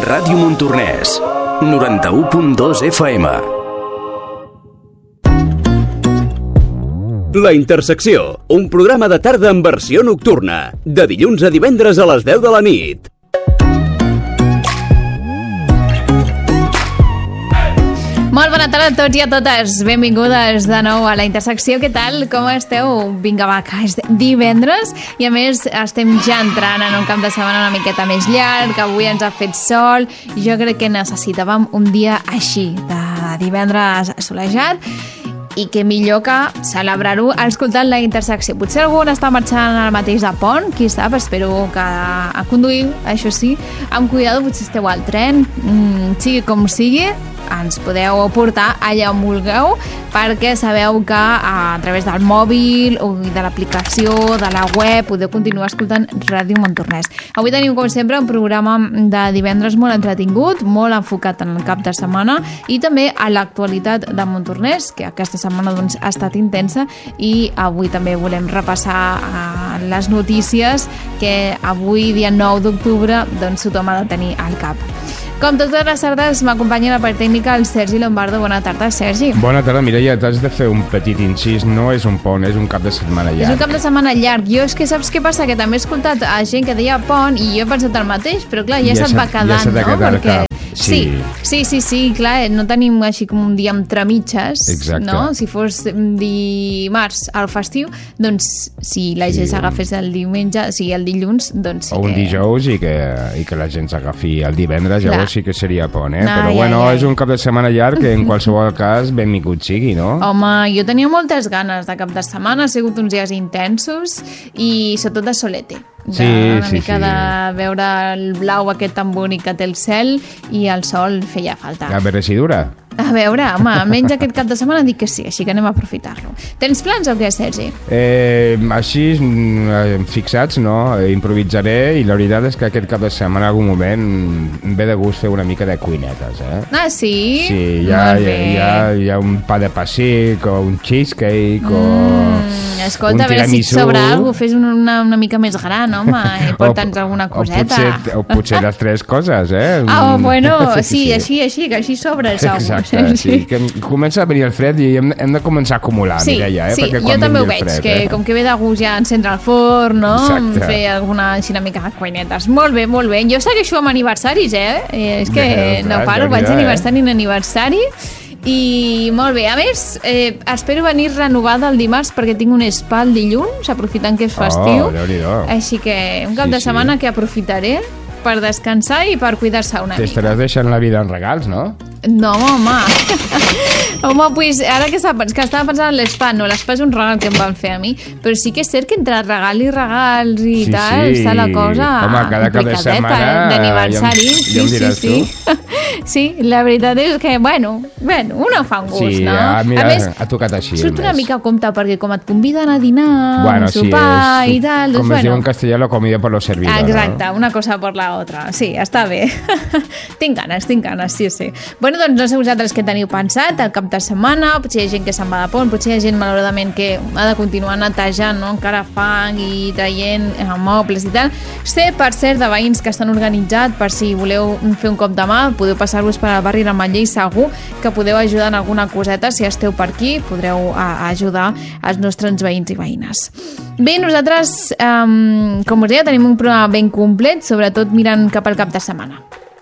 Ràdio Montornès, 91.2 FM. La Intersecció, un programa de tarda en versió nocturna, de dilluns a divendres a les 10 de la nit. Molt bona tarda a tots i a totes. Benvingudes de nou a La Intersecció. Què tal? Com esteu? Vinga, va, que és divendres i a més estem ja entrant en un cap de setmana una miqueta més llarg, que avui ens ha fet sol. Jo crec que necessitàvem un dia així, de divendres assolejat, i que millor que celebrar-ho escoltant La Intersecció. Potser algú està marxant al mateix de pont, qui sap, espero que a conduir, això sí, amb cuidado, potser esteu al tren, sigui com sigui, ens podeu portar allà on vulgueu, perquè sabeu que a través del mòbil o de l'aplicació, de la web, podeu continuar escoltant Ràdio Montornès. Avui tenim, com sempre, un programa de divendres molt entretingut, molt enfocat en el cap de setmana i també a l'actualitat de Montornès, que aquesta setmana doncs, ha estat intensa, i avui també volem repassar les notícies que avui, dia 9 d'octubre, doncs, tothom ha de tenir al cap. Com totes les tardes, m'acompanya la part tècnica el Sergi Lombardo. Bona tarda, Sergi. Bona tarda, Mireia. T'has de fer un petit incís. No és un pont, és un cap de setmana llarg. És un cap de setmana llarg. Jo és que saps què passa? Que també he escoltat a gent que deia pont i jo he pensat el mateix, però clar, ja se't va quedant, ja no? Perquè... Sí, clar, no tenim així com un dia entre mitges. Exacte. No? Si fos dimarts al festiu, doncs si la gent s'agafés el diumenge, sí, el dilluns, doncs sí o un dijous i que la gent s'agafi el divendres, clar. Llavors sí que seria pont, eh? Però bueno, és un cap de setmana llarg que en qualsevol cas benvingut sigui, no? Home, jo tenia moltes ganes de cap de setmana, ha sigut uns dies intensos i sobretot de solete. Una mica de veure el blau aquest tan bonic que té el cel i el sol feia falta. A veure si dura. A veure, home, almenys aquest cap de setmana dic que sí, així que anem a aprofitar-lo. Tens plans o què, Sergi? Així, fixats, no? Improvisaré i la veritat és que aquest cap de setmana en algun moment em ve de gust fer una mica de cuinetes, eh? Ah, sí? Sí, hi ha un pa de pessic o un cheesecake o escolta, a veure si et sobra alguna cosa, fes una mica més gran, home, i porta'ns alguna coseta. O potser les tres coses, eh? Bueno, sí, així, que així sobres. Exacte, sí, que comença a venir el fred i hem de començar a acumular, Mireia, Sí, perquè jo també ho veig, fred, que com que ve de gust ja encendre el forn, no? Exacte. Fer alguna així una mica de cuinetes. Molt bé, molt bé. Jo segueixo amb aniversaris, És que no paro, vaig aniversari en aniversari. I molt bé, a més espero venir renovada el dimarts perquè tinc un spa el dilluns, aprofitant que és festiu, així que un cap de setmana que aprofitaré per descansar i per cuidar-se una mica. T'estaràs deixant la vida en regals, no? No, home. Home, pues, ara que estava pensant en l'espa, no, l'espa és un regal que em van fer a mi, però sí que és cert que entre regal i regals i tal, està la cosa complicadeta, d'aniversari. Ja ho diràs tu. Sí, la veritat és que, bueno, una fa un gust, no? Sí, mira, a més, ha tocat així. Surt una mica a compte, perquè com et conviden a dinar, a sopar i tal... Com es diu en castellà, la comida per lo servido. Exacte, una cosa per la otra. Sí, està bé. Tinc ganes, sí. Bueno, doncs no sé vosaltres què teniu pensat el cap de setmana, potser hi ha gent que se'n va de pont, potser hi ha gent malauradament que ha de continuar netejant, no? Encara fang i traient mobles i tal. Sé, per cert, de veïns que estan organitzats, per si voleu fer un cop de mà, podeu passar-vos per al barri Rametller i segur que podeu ajudar en alguna coseta. Si esteu per aquí, podreu ajudar els nostres veïns i veïnes. Bé, nosaltres, com us deia, tenim un programa ben complet, sobretot mirant cap al cap de setmana.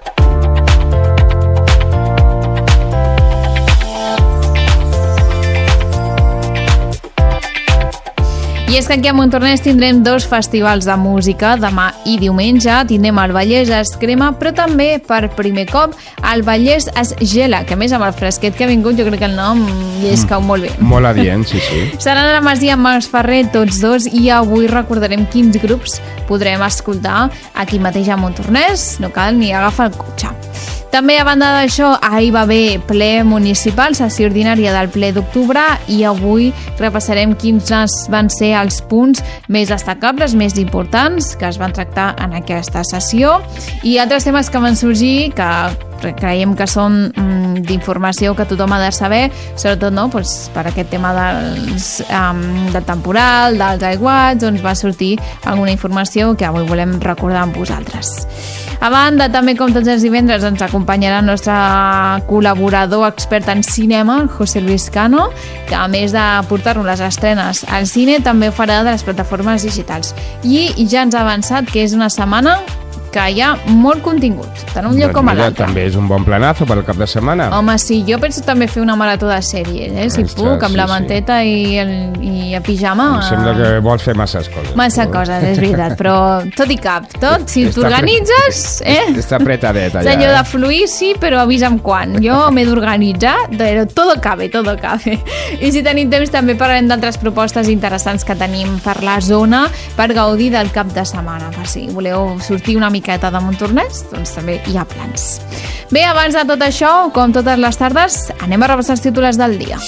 I és que aquí a Montornès tindrem 2 festivals de música, demà i diumenge. Tindrem el Vallès es crema, però també, per primer cop, el Vallès es gela, que a més amb el fresquet que ha vingut jo crec que el nom hi es cau molt bé. Molt adient, sí. Seran a la Masia Mas Ferrer tots dos i avui recordarem quins grups podrem escoltar aquí mateix a Montornès. No cal ni agafar el cotxe. També, a banda d'això, ahir va haver ple municipal, sessió ordinària del ple d'octubre, i avui repassarem quins van ser els punts més destacables, més importants que es van tractar en aquesta sessió, i altres temes que van sorgir que creiem que són d'informació que tothom ha de saber, sobretot per aquest tema del temporal, dels aiguats, doncs va sortir alguna informació que avui volem recordar amb vosaltres. A banda, també com tots els divendres ens acompanyarà el nostre col·laborador expert en cinema, José Luis Cano, que a més de portar-nos les estrenes al cine també ho farà de les plataformes digitals. I ja ens ha avançat que és una setmana que hi ha molt contingut, tant un lloc com a l'altre. També és un bon planazo per al cap de setmana. Home, sí, jo penso també fer una marató de sèries, si puc, amb la manteta i el pijama. Em sembla que vols fer masses coses. Massa coses, és veritat, però tot i cap, si t'organitzes... Està apretadet allà. Senyor de fluir, sí, però avisa'm quan. Jo m'he d'organitzar, però todo cabe. I si tenim temps també parlarem d'altres propostes interessants que tenim per la zona per gaudir del cap de setmana. Per si voleu sortir una miqueta de Montornès, doncs també hi ha plans. Bé, abans de tot això, com totes les tardes, anem a repassar els titulars del dia.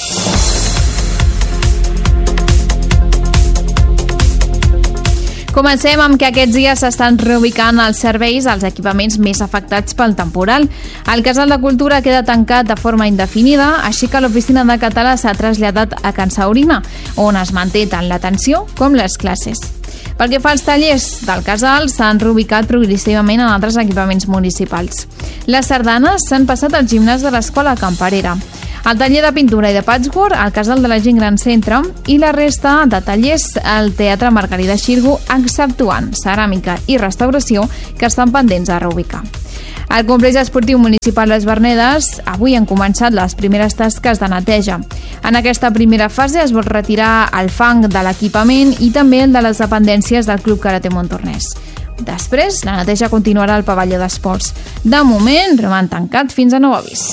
Comencem amb que aquests dies s'estan reubicant els serveis als equipaments més afectats pel temporal. El Casal de Cultura queda tancat de forma indefinida, així que l'oficina de català s'ha traslladat a Can Saurina, on es manté tant l'atenció com les classes. Pel que fa als tallers del casal, s'han reubicat progressivament en altres equipaments municipals. Les sardanes s'han passat al gimnàs de l'Escola Camperera, el taller de pintura i de patchwork al Casal de la Gent Gran Centre i la resta de tallers al Teatre Margarida Xirgu, exceptuant ceràmica i restauració, que estan pendents de reubicar. Al complex esportiu municipal Les Vernedes avui han començat les primeres tasques de neteja. En aquesta primera fase es vol retirar el fang de l'equipament i també el de les dependències del Club Karate Montornès. Després, la neteja continuarà al pavelló d'esports. De moment, roman tancat fins a nou avís.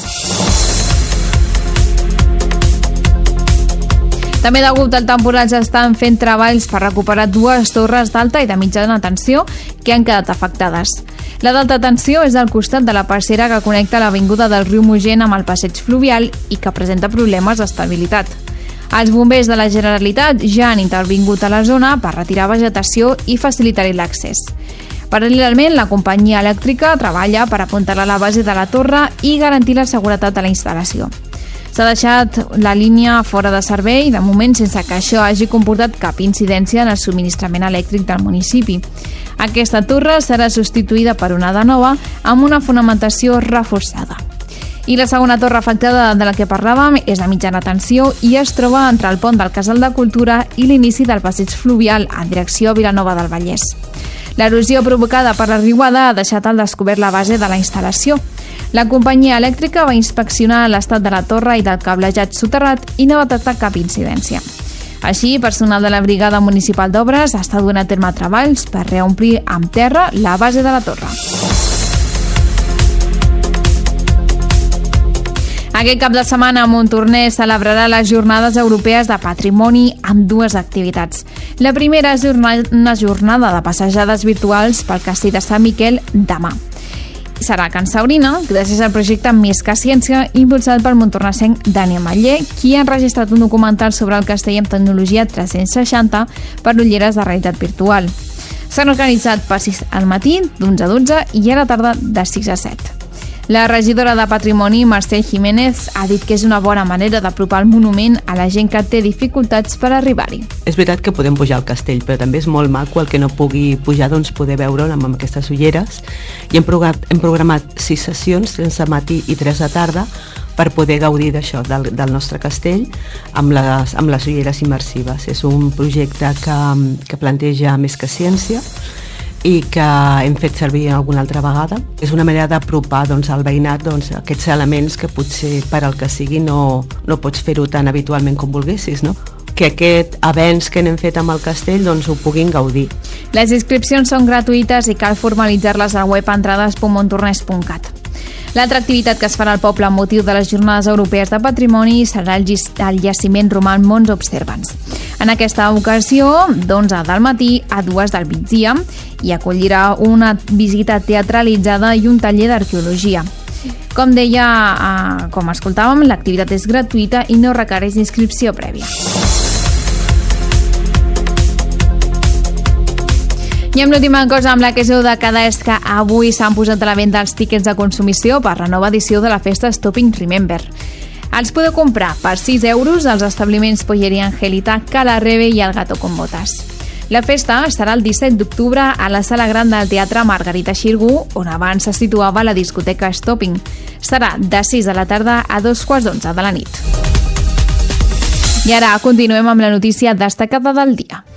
També degut al temporal s'estan fent treballs per recuperar dues torres d'alta i de mitjana tensió que han quedat afectades. La d'alta tensió és al costat de la passera que connecta l'avinguda del riu Mogent amb el passeig fluvial i que presenta problemes d'estabilitat. Els bombers de la Generalitat ja han intervingut a la zona per retirar vegetació i facilitar-hi l'accés. Paral·lelament, la companyia elèctrica treballa per apuntar-la a la base de la torre i garantir la seguretat de la instal·lació. S'ha deixat la línia fora de servei, de moment sense que això hagi comportat cap incidència en el subministrament elèctric del municipi. Aquesta torre serà substituïda per una de nova amb una fonamentació reforçada. I la segona torre afectada de la que parlàvem és de mitjana tensió i es troba entre el pont del Casal de Cultura i l'inici del passeig fluvial en direcció a Vilanova del Vallès. L'erosió provocada per la riuada ha deixat al descobert la base de la instal·lació. La companyia elèctrica va inspeccionar l'estat de la torre i del cablejat soterrat i no va detectar cap incidència. Així, personal de la Brigada Municipal d'Obres està duent a terme treballs per reomplir amb terra la base de la torre. Aquest cap de setmana, Montornès celebrarà les Jornades Europees de Patrimoni amb dues activitats. La primera és una jornada de passejades virtuals pel castell de Sant Miquel demà. Serà a Can Saurina, gràcies al projecte Més que Ciència, impulsat pel montornesenc Dani Ametller, qui ha enregistrat un documental sobre el castell amb tecnologia 360 per ulleres de realitat virtual. S'han organitzat passis al matí d'11 a 12 i a la tarda de 6 a 7. La regidora de Patrimoni, Mercè Jiménez, ha dit que és una bona manera d'apropar el monument a la gent que té dificultats per arribar-hi. És veritat que podem pujar al castell, però també és molt maco el que no pugui pujar, doncs poder veure'l amb aquestes ulleres. I hem programat 6 sessions, 3 de matí i 3 de tarda, per poder gaudir d'això, del nostre castell, amb les ulleres immersives. És un projecte que planteja Més que Ciència, i que hem fet servir alguna altra vegada. És una manera d'apropar al veïnat aquests elements que potser per al que sigui no pots fer-ho tan habitualment com volguessis, no? Que aquest avenç que n'hem fet amb el castell ho puguin gaudir. Les inscripcions són gratuïtes i cal formalitzar-les al web entrades.montornès.cat. L'altra activitat que es farà al poble amb motiu de les Jornades Europees de Patrimoni serà el jaciment romà Mons Observans. En aquesta ocasió, d'11 del matí a 2 del migdia, i acollirà una visita teatralitzada i un taller d'arqueologia. Com deia, com escoltàvem, l'activitat és gratuïta i no requereix inscripció prèvia. I amb l'última cosa amb la que us heu de quedar és que avui s'han posat a la venda els tíquets de consumició per la nova edició de la festa Stopping Remember. Els podeu comprar per 6 euros als establiments Polleria Angelita, Cala Rebe i El Gato con Botas. La festa serà el 17 d'octubre a la Sala Gran del Teatre Margarita Xirgu, on abans se situava la discoteca Stopping. Serà de 6 de la tarda a 2:15 de la nit. I ara continuem amb la notícia destacada del dia.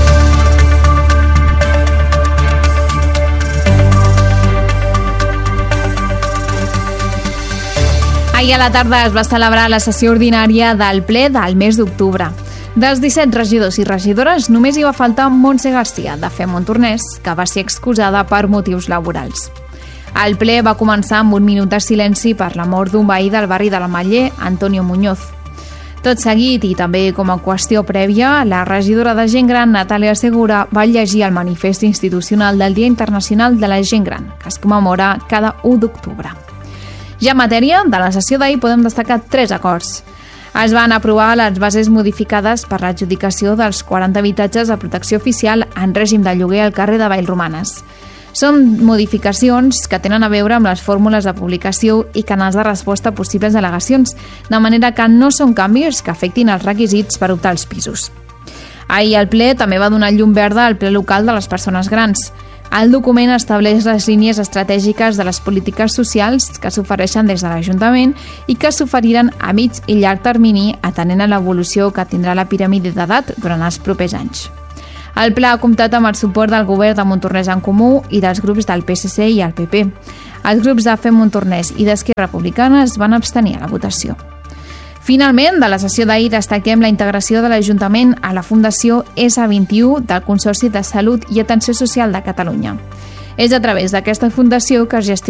Ahir a la tarda es va celebrar la sessió ordinària del ple del mes d'octubre. Dels 17 regidors i regidores només hi va faltar Montse Garcia, de Fem Montornès, que va ser excusada per motius laborals. El ple va començar amb un minut de silenci per la mort d'un veí del barri de l'Ametller, Antonio Muñoz. Tot seguit, i també com a qüestió prèvia, la regidora de Gent Gran, Natàlia Segura, va llegir el manifest institucional del Dia Internacional de la Gent Gran, que es commemora cada 1 d'octubre. Ja en matèria, de la sessió d'ahir podem destacar 3 acords. Es van aprovar les bases modificades per l'adjudicació dels 40 habitatges de protecció oficial en règim de lloguer al carrer de Vallromanes. Són modificacions que tenen a veure amb les fórmules de publicació i canals de resposta a possibles al·legacions, de manera que no són canvis que afectin els requisits per optar als pisos. Ahir el ple també va donar llum verda al ple local de les persones grans. El document estableix les línies estratègiques de les polítiques socials que s'ofereixen des de l'Ajuntament i que s'oferiran a mig i llarg termini atenent a l'evolució que tindrà la piràmide d'edat durant els propers anys. El pla ha comptat amb el suport del govern de Montornès en Comú i dels grups del PSC i el PP. Els grups de Fem Montornès i d'Esquerra Republicana es van abstenir a la votació. Finalment, de la sessió d'ahir destaquem la integració de l'Ajuntament a la Fundació S21 del Consorci de Salut i Atenció Social de Catalunya. És a través d'aquesta fundació que es gestiona